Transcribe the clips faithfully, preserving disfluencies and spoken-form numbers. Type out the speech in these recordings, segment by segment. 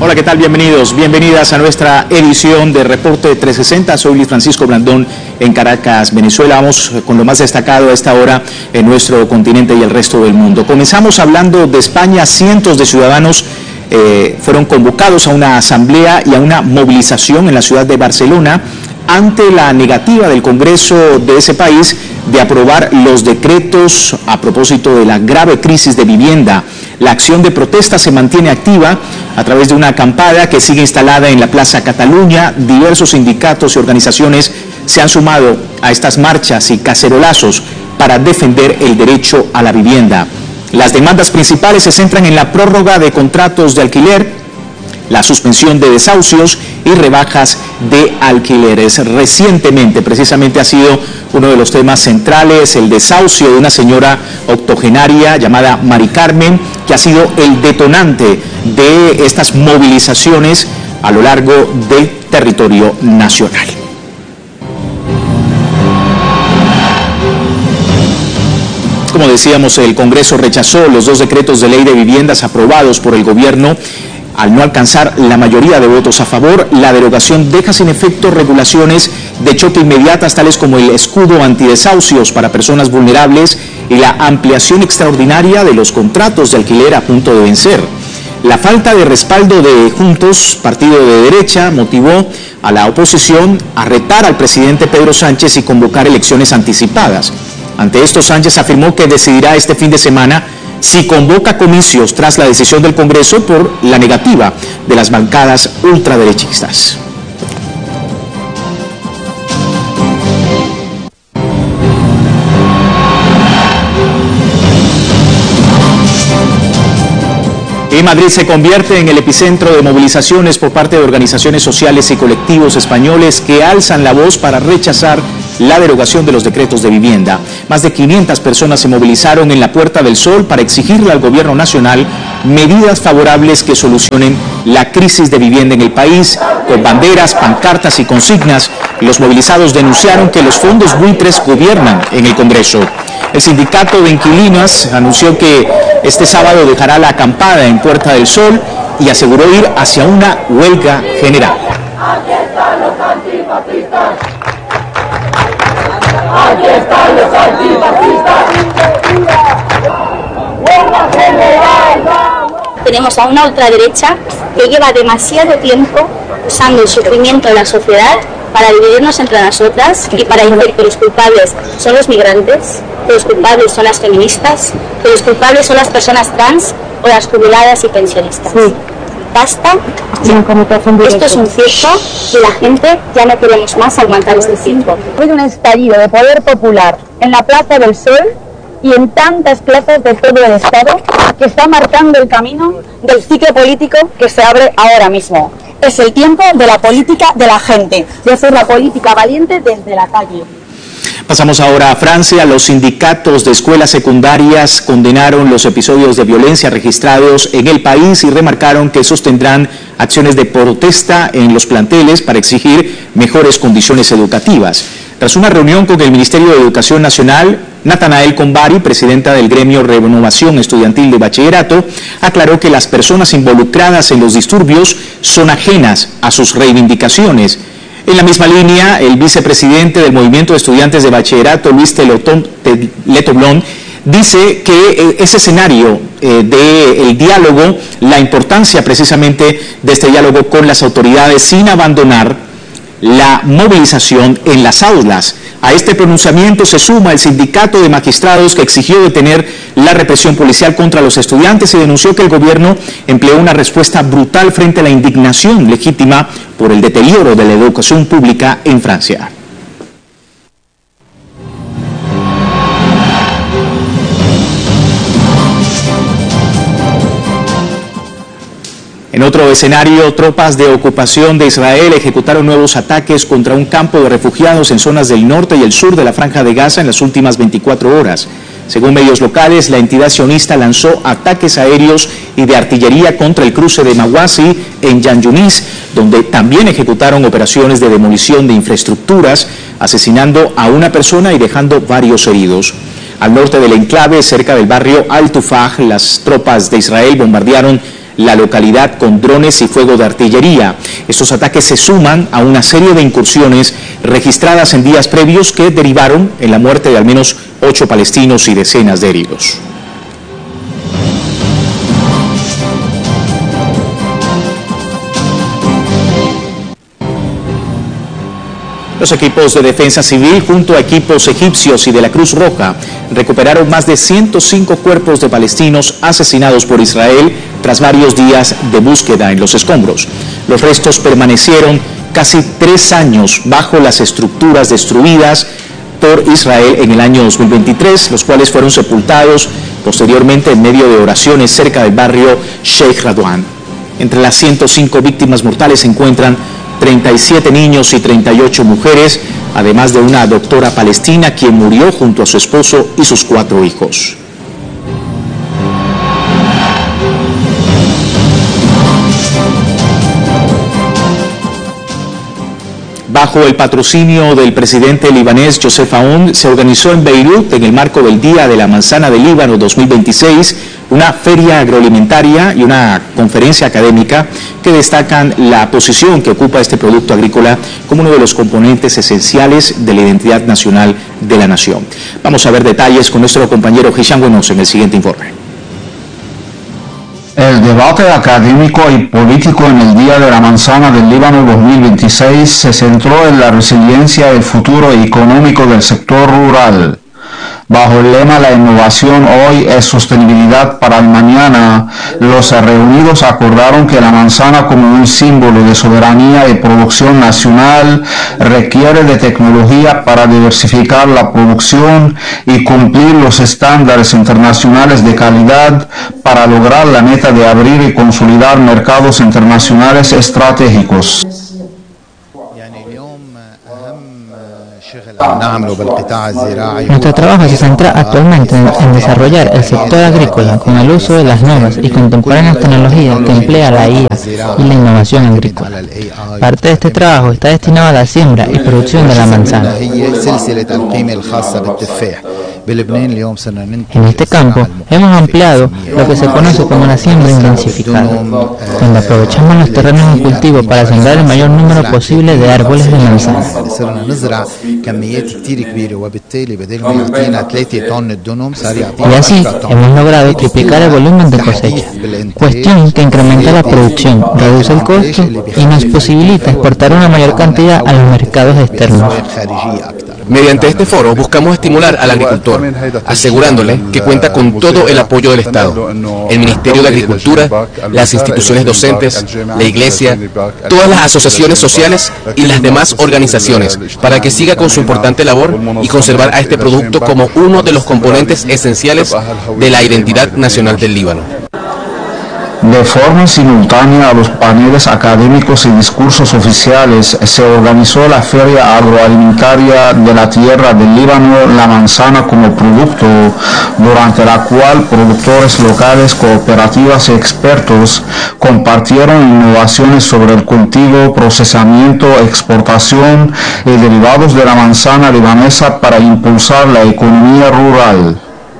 Hola, ¿qué tal? Bienvenidos, bienvenidas a nuestra edición de Reporte trescientos sesenta. Soy Luis Francisco Blandón en Caracas, Venezuela. Vamos con lo más destacado a esta hora en nuestro continente y el resto del mundo. Comenzamos hablando de España. Cientos de ciudadanos eh, fueron convocados a una asamblea y a una movilización en la ciudad de Barcelona ante la negativa del Congreso de ese país de aprobar los decretos a propósito de la grave crisis de vivienda. La acción de protesta se mantiene activa a través de una acampada que sigue instalada en la Plaza Cataluña. Diversos sindicatos y organizaciones se han sumado a estas marchas y cacerolazos para defender el derecho a la vivienda. Las demandas principales se centran en la prórroga de contratos de alquiler, la suspensión de desahucios y rebajas de alquileres. Recientemente, precisamente, ha sido uno de los temas centrales el desahucio de una señora octogenaria llamada Mari Carmen, que ha sido el detonante de estas movilizaciones a lo largo del territorio nacional. Como decíamos, el Congreso rechazó los dos decretos de ley de viviendas aprobados por el gobierno. Al no alcanzar la mayoría de votos a favor, la derogación deja sin efecto regulaciones de choque inmediatas tales como el escudo antidesahucios para personas vulnerables y la ampliación extraordinaria de los contratos de alquiler a punto de vencer. La falta de respaldo de Juntos, partido de derecha, motivó a la oposición a retar al presidente Pedro Sánchez y convocar elecciones anticipadas. Ante esto, Sánchez afirmó que decidirá este fin de semana si convoca comicios tras la decisión del Congreso por la negativa de las bancadas ultraderechistas. Y Madrid se convierte en el epicentro de movilizaciones por parte de organizaciones sociales y colectivos españoles que alzan la voz para rechazar la derogación de los decretos de vivienda. Más de quinientas personas se movilizaron en la Puerta del Sol para exigirle al gobierno nacional medidas favorables que solucionen la crisis de vivienda en el país. Con banderas, pancartas y consignas, los movilizados denunciaron que los fondos buitres gobiernan en el Congreso. El sindicato de inquilinos anunció que este sábado dejará la acampada en Puerta del Sol y aseguró ir hacia una huelga general. Aquí están los antifascistas. Aquí están los antifascistas. ¡Huelga general! Tenemos a una ultraderecha que lleva demasiado tiempo usando el sufrimiento de la sociedad para dividirnos entre nosotras y para decir que los culpables son los migrantes, que los culpables son las feministas, que los culpables son las personas trans o las jubiladas y pensionistas. Sí. Basta, esto es un circo y la gente ya no queremos más aguantar este circo. Hay un estallido de poder popular en la Plaza del Sol y en tantas plazas de todo el Estado que está marcando el camino del ciclo político que se abre ahora mismo. Es el tiempo de la política de la gente, de hacer la política valiente desde la calle. Pasamos ahora a Francia. Los sindicatos de escuelas secundarias condenaron los episodios de violencia registrados en el país y remarcaron que sostendrán acciones de protesta en los planteles para exigir mejores condiciones educativas. Tras una reunión con el Ministerio de Educación Nacional, Natanael Combari, presidenta del gremio Renovación Estudiantil de Bachillerato, aclaró que las personas involucradas en los disturbios son ajenas a sus reivindicaciones. En la misma línea, el vicepresidente del Movimiento de Estudiantes de Bachillerato, Luis Letoblón, dice que ese escenario eh, del diálogo, la importancia precisamente de este diálogo con las autoridades sin abandonar la movilización en las aulas. A este pronunciamiento se suma el sindicato de magistrados que exigió detener la represión policial contra los estudiantes y denunció que el gobierno empleó una respuesta brutal frente a la indignación legítima por el deterioro de la educación pública en Francia. En otro escenario, tropas de ocupación de Israel ejecutaron nuevos ataques contra un campo de refugiados en zonas del norte y el sur de la Franja de Gaza en las últimas veinticuatro horas. Según medios locales, la entidad sionista lanzó ataques aéreos y de artillería contra el cruce de Mawasi en Yan Yunis, donde también ejecutaron operaciones de demolición de infraestructuras, asesinando a una persona y dejando varios heridos. Al norte del enclave, cerca del barrio Al-Tufaj, las tropas de Israel bombardearon la localidad con drones y fuego de artillería. Estos ataques se suman a una serie de incursiones registradas en días previos que derivaron en la muerte de al menos ocho palestinos y decenas de heridos. Los equipos de defensa civil, junto a equipos egipcios y de la Cruz Roja, recuperaron más de ciento cinco cuerpos de palestinos asesinados por Israel tras varios días de búsqueda en los escombros. Los restos permanecieron casi tres años bajo las estructuras destruidas por Israel en el año dos mil veintitrés, los cuales fueron sepultados posteriormente en medio de oraciones cerca del barrio Sheikh Radwan. Entre las ciento cinco víctimas mortales se encuentran treinta y siete niños y treinta y ocho mujeres, además de una doctora palestina quien murió junto a su esposo y sus cuatro hijos. Bajo el patrocinio del presidente libanés Joseph Aoun, se organizó en Beirut, en el marco del Día de la Manzana del Líbano dos mil veintiséis, una feria agroalimentaria y una conferencia académica que destacan la posición que ocupa este producto agrícola como uno de los componentes esenciales de la identidad nacional de la nación. Vamos a ver detalles con nuestro compañero Hisham Buenos en el siguiente informe. El debate académico y político en el Día de la Manzana del Líbano dos mil veintiséis se centró en la resiliencia y el futuro económico del sector rural. Bajo el lema "La innovación hoy es sostenibilidad para el mañana", los reunidos acordaron que la manzana, como un símbolo de soberanía y producción nacional, requiere de tecnología para diversificar la producción y cumplir los estándares internacionales de calidad para lograr la meta de abrir y consolidar mercados internacionales estratégicos. Nuestro trabajo se centra actualmente en, en desarrollar el sector agrícola con el uso de las nuevas y contemporáneas tecnologías que emplea la I A y la innovación agrícola. Parte de este trabajo está destinado a la siembra y producción de la manzana. En este campo hemos ampliado lo que se conoce como la siembra intensificada, donde aprovechamos los terrenos de cultivo para sembrar el mayor número posible de árboles de manzana. Y así hemos logrado triplicar el volumen de cosecha, cuestión que incrementa la producción, reduce el costo y nos posibilita exportar una mayor cantidad a los mercados externos. Mediante este foro buscamos estimular al agricultor, asegurándole que cuenta con todo el apoyo del Estado, el Ministerio de Agricultura, las instituciones docentes, la Iglesia, todas las asociaciones sociales y las demás organizaciones, para que siga con su importante labor y conservar a este producto como uno de los componentes esenciales de la identidad nacional del Líbano. De forma simultánea a los paneles académicos y discursos oficiales, se organizó la Feria Agroalimentaria de la Tierra del Líbano, La Manzana como Producto, durante la cual productores locales, cooperativas y expertos compartieron innovaciones sobre el cultivo, procesamiento, exportación y derivados de la manzana libanesa para impulsar la economía rural.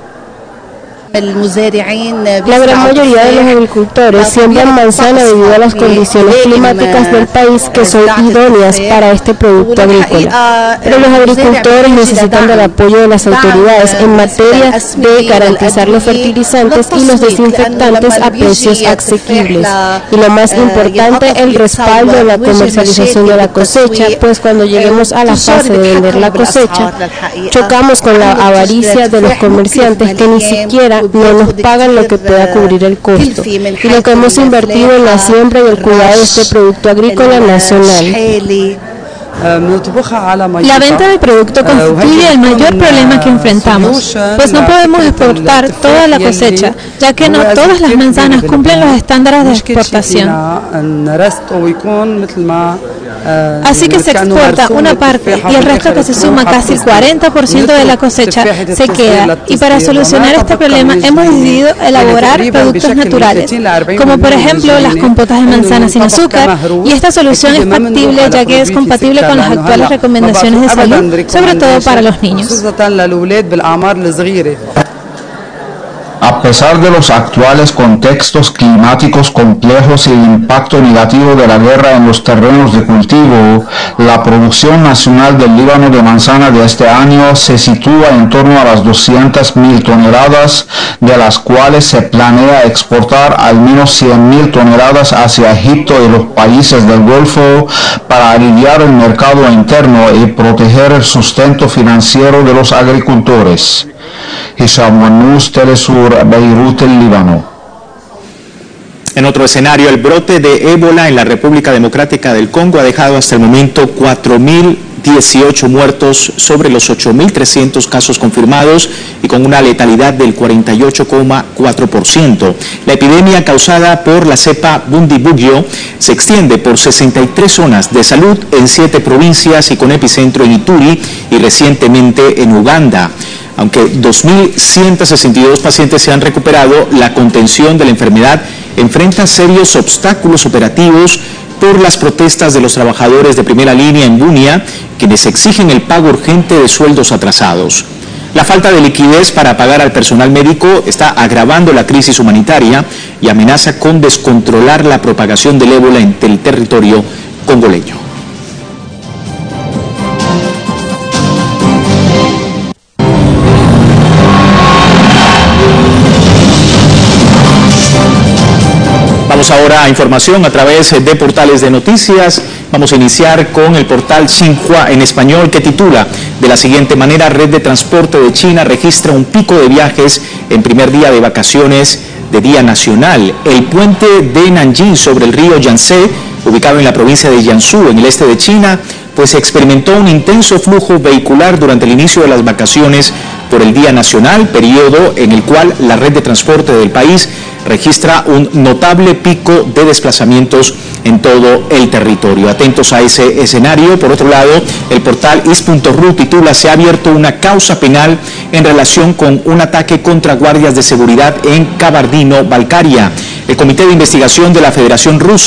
La gran mayoría de los agricultores siembran manzana debido a las condiciones climáticas del país que son idóneas para este producto agrícola. Pero los agricultores necesitan del apoyo de las autoridades en materia de garantizar los fertilizantes y los desinfectantes a precios asequibles. Y lo más importante, el respaldo de la comercialización de la cosecha, pues cuando lleguemos a la fase de vender la cosecha, chocamos con la avaricia de los comerciantes que ni siquiera no nos pagan lo que pueda cubrir el costo y lo que hemos invertido en la siembra y el cuidado de este producto agrícola nacional. La venta del producto constituye el mayor problema que enfrentamos, pues no podemos exportar toda la cosecha, ya que no todas las manzanas cumplen los estándares de exportación. Así que se exporta una parte y el resto, que se suma casi el cuarenta por ciento de la cosecha, se queda. Y para solucionar este problema hemos decidido elaborar productos naturales, como por ejemplo las compotas de manzana sin azúcar, y esta solución es factible ya que es compatible con las actuales recomendaciones de salud, sobre todo para los niños. A pesar de los actuales contextos climáticos complejos y el impacto negativo de la guerra en los terrenos de cultivo, la producción nacional del Líbano de manzana de este año se sitúa en torno a las doscientas mil toneladas, de las cuales se planea exportar al menos cien mil toneladas hacia Egipto y los países del Golfo para aliviar el mercado interno y proteger el sustento financiero de los agricultores. Hisham Wanous, Telesur, Beirut, el Líbano. En otro escenario, el brote de ébola en la República Democrática del Congo ha dejado hasta el momento cuatro mil dieciocho muertos sobre los ocho mil trescientos casos confirmados y con una letalidad del cuarenta y ocho coma cuatro por ciento. La epidemia causada por la cepa Bundibugyo se extiende por sesenta y tres zonas de salud en siete provincias y con epicentro en Ituri y recientemente en Uganda. Aunque dos mil ciento sesenta y dos pacientes se han recuperado, la contención de la enfermedad enfrenta serios obstáculos operativos por las protestas de los trabajadores de primera línea en Bunia, quienes exigen el pago urgente de sueldos atrasados. La falta de liquidez para pagar al personal médico está agravando la crisis humanitaria y amenaza con descontrolar la propagación del ébola en el territorio congoleño. Vamos ahora a información a través de portales de noticias. Vamos a iniciar con el portal Xinhua en español, que titula de la siguiente manera: Red de Transporte de China registra un pico de viajes en primer día de vacaciones de día nacional. El puente de Nanjing sobre el río Yangtze, ubicado en la provincia de Jiangsu, en el este de China, pues experimentó un intenso flujo vehicular durante el inicio de las vacaciones por el Día Nacional, periodo en el cual la red de transporte del país registra un notable pico de desplazamientos en todo el territorio. Atentos a ese escenario. Por otro lado, el portal is punto ru titula: se ha abierto una causa penal en relación con un ataque contra guardias de seguridad en Kabardino-Balkaria. El Comité de Investigación de la Federación Rusa